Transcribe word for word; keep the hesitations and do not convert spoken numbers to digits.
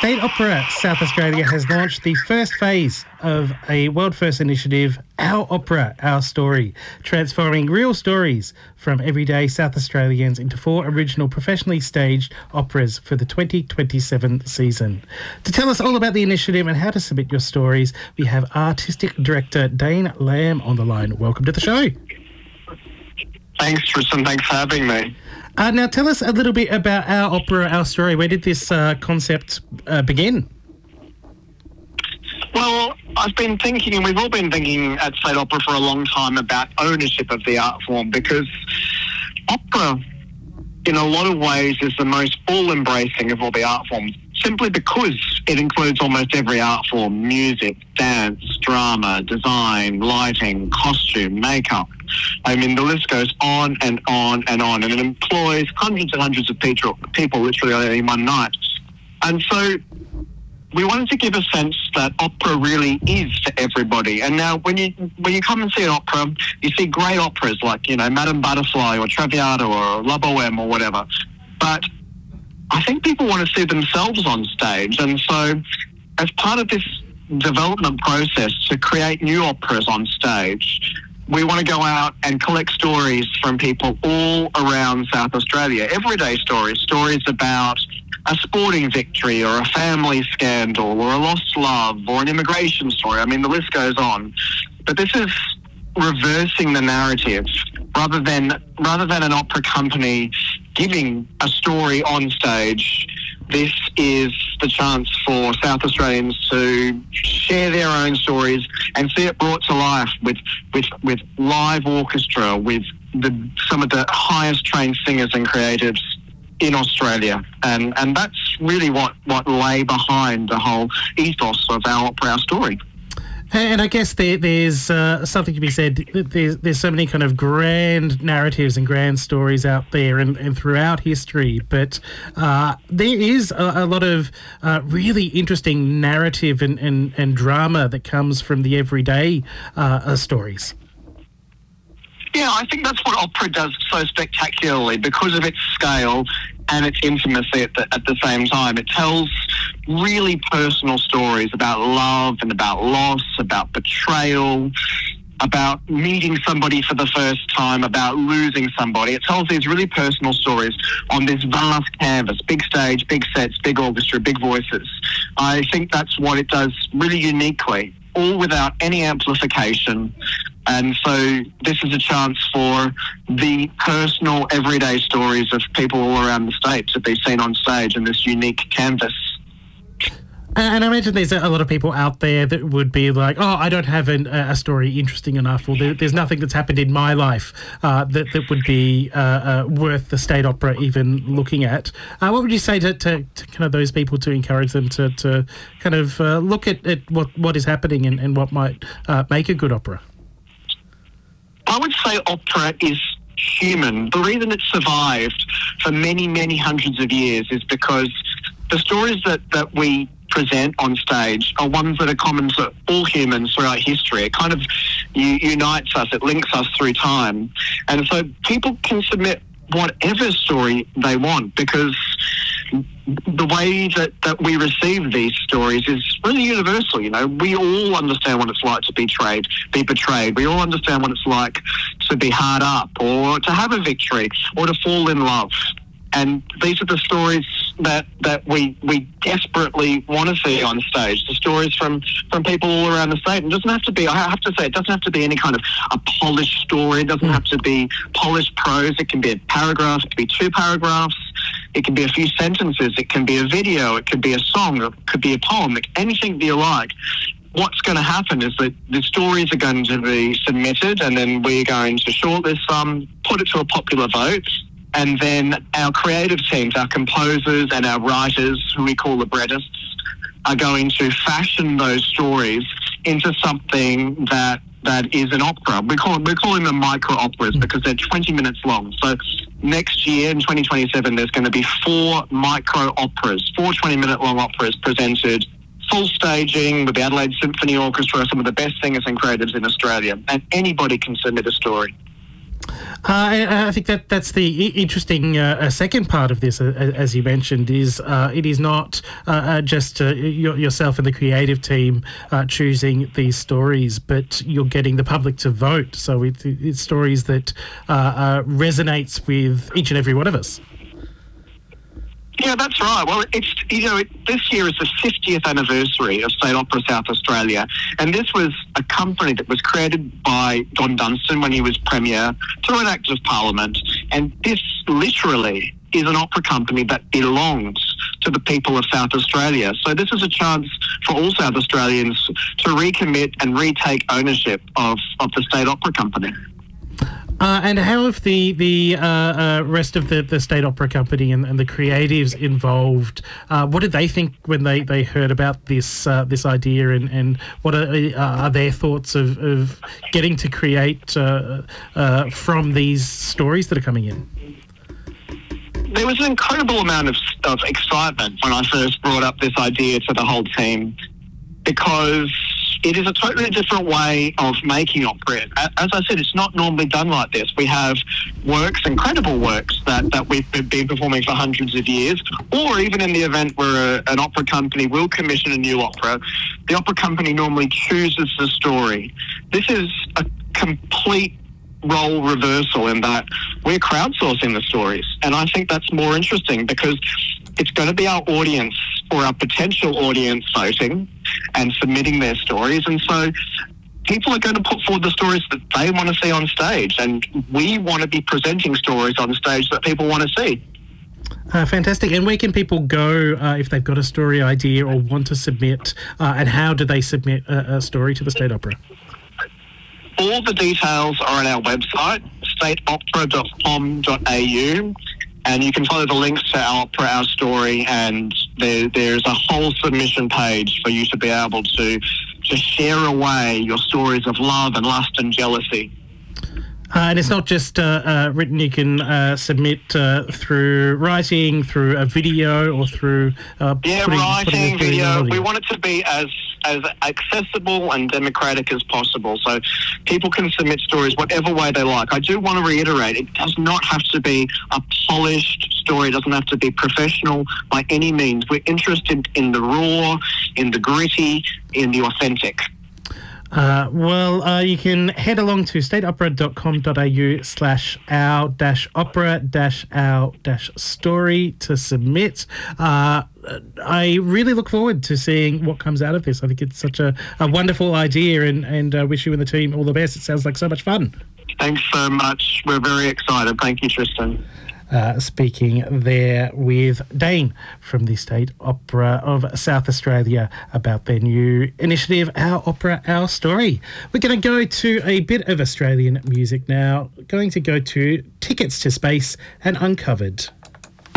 State Opera South Australia has launched the first phase of a world-first initiative, Our Opera, Our Story, transforming real stories from everyday South Australians into four original professionally staged operas for the twenty twenty-seven season. To tell us all about the initiative and how to submit your stories, we have Artistic Director Dane Lamb on the line. Welcome to the show. Thanks, Tristan. Thanks for having me. Uh, now, tell us a little bit about Our Opera, Our Story. Where did this uh, concept uh, begin? Well, I've been thinking, and we've all been thinking at State Opera for a long time about ownership of the art form, because opera, in a lot of ways, is the most all-embracing of all the art forms, simply because it includes almost every art form: music, dance, drama, design, lighting, costume, makeup. I mean, the list goes on and on and on, and it employs hundreds and hundreds of people, people literally in one night. And so we wanted to give a sense that opera really is for everybody. And now when you when you come and see an opera, you see great operas like, you know, Madame Butterfly or Traviata or La Boheme or whatever. But I think people want to see themselves on stage. And so as part of this development process to create new operas on stage, we want to go out and collect stories from people all around South Australia. Everyday stories, stories about a sporting victory or a family scandal or a lost love or an immigration story. I mean, the list goes on. But this is reversing the narrative. Rather than rather than an opera company giving a story on stage, this is the chance for South Australians to share their own stories and see it brought to life with with, with live orchestra, with the, some of the highest trained singers and creatives in Australia. And and that's really what, what lay behind the whole ethos of Our Opera, Our Story. And I guess there, there's uh, something to be said. There's, there's so many kind of grand narratives and grand stories out there and, and throughout history, but uh, there is a, a lot of uh, really interesting narrative and, and, and drama that comes from the everyday uh, uh, stories. Yeah, I think that's what opera does so spectacularly because of its scale and its intimacy at the, at the same time. It tells really personal stories about love and about loss, about betrayal, about meeting somebody for the first time, about losing somebody. It tells these really personal stories on this vast canvas, big stage, big sets, big orchestra, big voices. I think that's what it does really uniquely, all without any amplification. And so this is a chance for the personal, everyday stories of people all around the state to be seen on stage in this unique canvas. And I imagine there's a lot of people out there that would be like, oh, I don't have an, a story interesting enough, or there, there's nothing that's happened in my life uh, that, that would be uh, uh, worth the State Opera even looking at. Uh, what would you say to, to, to kind of those people to encourage them to, to kind of uh, look at, at what, what is happening and, and what might uh, make a good opera? I would say opera is human. The reason it's survived for many, many hundreds of years is because the stories that, that we present on stage are ones that are common to all humans throughout history. It kind of u- unites us, it links us through time. And so people can submit whatever story they want, because the way that, that we receive these stories is really universal. You know, we all understand what it's like to be betrayed, be betrayed. We all understand what it's like to be hard up, or to have a victory, or to fall in love. And these are the stories that, that we we desperately want to see on stage, the stories from, from people all around the state. And it doesn't have to be, I have to say, it doesn't have to be any kind of a polished story. It doesn't have to be polished prose. It can be a paragraph. It can be two paragraphs. It can be a few sentences. It can be a video. It could be a song. It could be a poem. Like anything that you like. What's going to happen is that the stories are going to be submitted, and then we're going to shortlist some, put it to a popular vote, and then our creative teams, our composers and our writers, who we call librettists, are going to fashion those stories into something that that is an opera. We call we're calling them micro operas because they're twenty minutes long. So next year in twenty twenty-seven, there's going to be four micro operas, four twenty minute long operas presented, full staging with the Adelaide Symphony Orchestra, some of the best singers and creatives in Australia, and anybody can submit a story. Uh, and I think that that's the interesting uh, second part of this, uh, as you mentioned, is uh, it is not uh, uh, just uh, yourself and the creative team uh, choosing these stories, but you're getting the public to vote. So it, it's stories that uh, uh, resonates with each and every one of us. Yeah, that's right. Well, it's, you know, it, this year is the fiftieth anniversary of State Opera South Australia, and this was a company that was created by Don Dunstan when he was Premier through an Act of Parliament, and this literally is an opera company that belongs to the people of South Australia. So this is a chance for all South Australians to recommit and retake ownership of, of the State Opera Company. Uh, and how have the the uh, uh, rest of the, the State Opera Company and, and the creatives involved, uh, what did they think when they, they heard about this uh, this idea, and, and what are, uh, are their thoughts of, of getting to create uh, uh, from these stories that are coming in? There was an incredible amount of, of excitement when I first brought up this idea to the whole team, because it is a totally different way of making opera. As I said, it's not normally done like this. We have works, incredible works, that, that we've been performing for hundreds of years, or even in the event where a, an opera company will commission a new opera, the opera company normally chooses the story. This is a complete role reversal in that we're crowdsourcing the stories. And I think that's more interesting, because it's going to be our audience or our potential audience voting and submitting their stories. And so people are going to put forward the stories that they want to see on stage. And we want to be presenting stories on stage that people want to see. Uh, fantastic. And where can people go uh, if they've got a story idea or want to submit? Uh, and how do they submit a, a story to the State Opera? All the details are on our website, state opera dot com dot a u. And you can follow the links to our opera, our story, and there, there's a whole submission page for you to be able to, to share away your stories of love and lust and jealousy. Uh, and it's not just uh, uh, written, you can uh, submit uh, through writing, through a video, or through... Uh, yeah, putting, writing, putting video. We want it to be as, as accessible and democratic as possible, so people can submit stories whatever way they like. I do want to reiterate, it does not have to be a polished story. It doesn't have to be professional by any means. We're interested in the raw, in the gritty, in the authentic. Uh, well, uh, you can head along to state opera dot com dot a u slash our dash opera dash our dash story to submit. Uh, I really look forward to seeing what comes out of this. I think it's such a, a wonderful idea, and, and uh, wish you and the team all the best. It sounds like so much fun. Thanks so much. We're very excited. Thank you, Tristan. Uh, speaking there with Dane from the State Opera of South Australia about their new initiative, Our Opera, Our Story. We're going to go to a bit of Australian music now. Going to go to Tickets to Space and Uncovered.